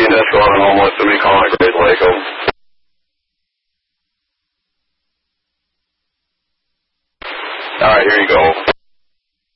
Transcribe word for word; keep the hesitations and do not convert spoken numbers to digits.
fifteen, that's going on homeless. Somebody calling Great Lake. Alright, here you go.